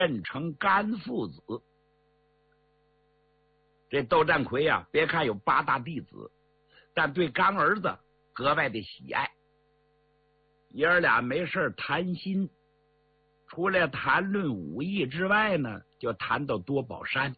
认成干父子。这窦占魁啊，别看有8大弟子，但对干儿子格外的喜爱。爷儿俩没事谈心，除了谈论武艺之外呢，就谈到多宝山。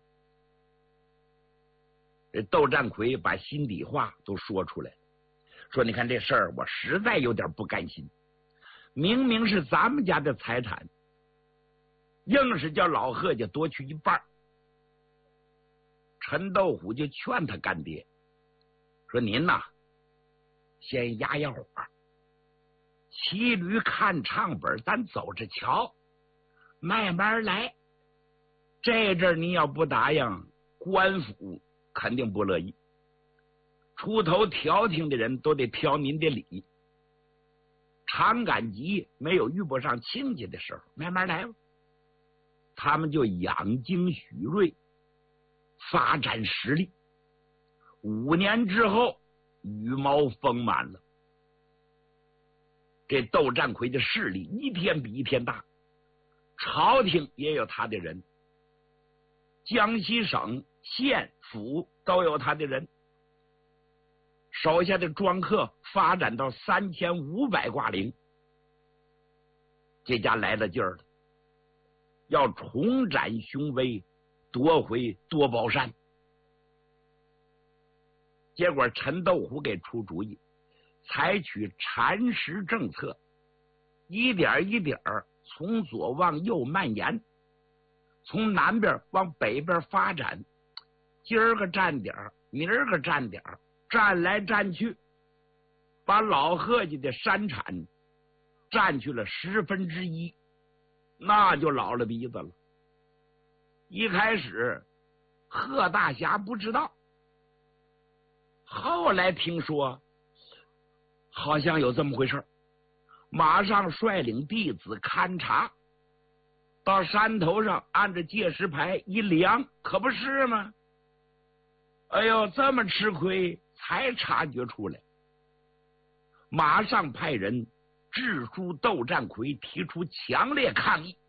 这窦占魁把心底话都说出来了，说你看这事儿我实在有点不甘心，明明是咱们家的财产，硬是叫老贺家夺去一半。陈斗虎就劝他干爹说，您呐先压压火，骑驴看唱本，咱走着瞧，慢慢来。这阵你要不答应，官府肯定不乐意，出头调停的人都得挑您的理。常赶集没有遇不上亲戚的时候，慢慢来吧。他们就养精蓄锐，发展实力。5年之后，羽毛丰满了。这窦占魁的势力一天比一天大，朝廷也有他的人，江西省县府都有他的人，手下的庄客发展到3500挂零。这家来了劲儿了，要重展雄威，夺回多宝山。结果陈斗虎给出主意，采取蚕食政策，一点一点从左往右蔓延，从南边往北边发展，今儿个占点，明儿个占点，占来占去，把老贺家的山产占去了1/10，那就老了鼻子了。一开始贺大侠不知道，后来听说好像有这么回事，马上率领弟子勘察，到山头上按着界石牌一量，可不是吗？哎呦，这么吃亏，才察觉出来，马上派人致书窦占魁，提出强烈抗议，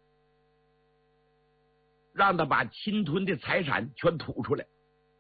让他把侵吞的财产全吐出来。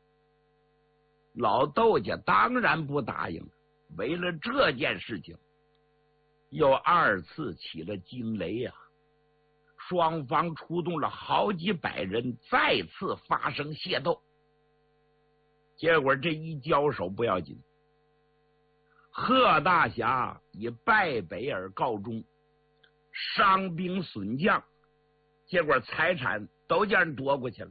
老窦家当然不答应，为了这件事情又2次起了惊雷呀，双方出动了好几百人，再次发生械斗。结果这一交手不要紧，贺大侠以败北而告终，伤兵损将，结果财产都叫人夺过去了。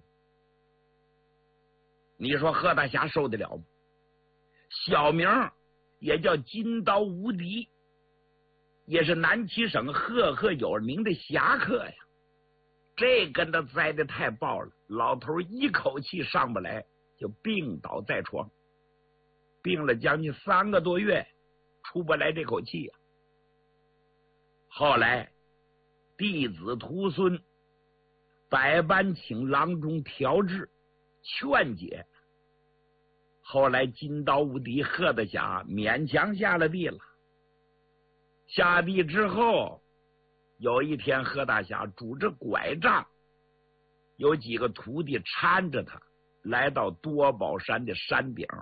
你说贺大侠受得了吗？小名也叫金刀无敌，也是南齐省赫赫有名的侠客呀。这跟他栽的太爆了，老头一口气上不来，就病倒在床，病了将近3个多月，出不来这口气呀。后来弟子徒孙百般请郎中调治劝解，后来金刀无敌贺大侠勉强下了地了。下地之后，有一天贺大侠拄着拐杖，有几个徒弟搀着他来到多宝山的山顶。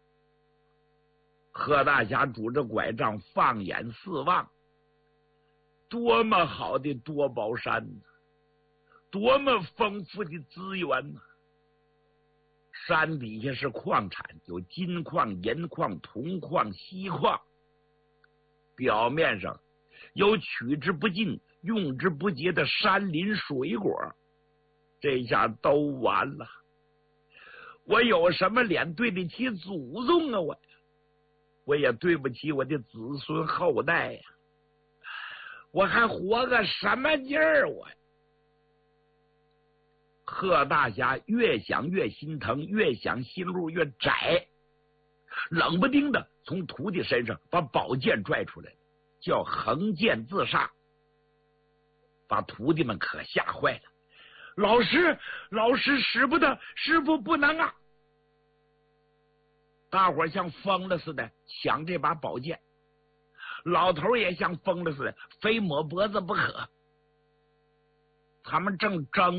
贺大侠拄着拐杖放眼四望，多么好的多宝山呢，多么丰富的资源呢！山底下是矿产，有金矿、银矿、铜矿、锡矿，表面上有取之不尽、用之不竭的山林水果，这下都完了。我有什么脸对得起祖宗啊？我也对不起我的子孙后代呀！我还活个什么劲儿？贺大侠越想越心疼，越想心路越窄，冷不丁的从徒弟身上把宝剑拽出来，叫横剑自杀，把徒弟们可吓坏了。老师使不得，师傅不能啊！大伙像疯了似的抢这把宝剑，老头也像疯了似的，非抹脖子不可。他们正争